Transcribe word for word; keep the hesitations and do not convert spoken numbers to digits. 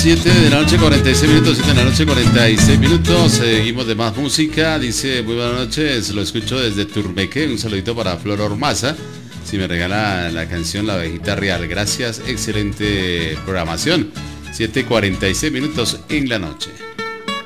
siete de la noche, cuarenta y seis minutos, siete de la noche, cuarenta y seis minutos. Seguimos de más música. Dice, muy buenas noches, lo escucho desde Turmeque. Un saludito para Flor Ormaza. Si me regala la canción La Abejita Real. Gracias, excelente programación. siete cuarenta y seis minutos en la noche.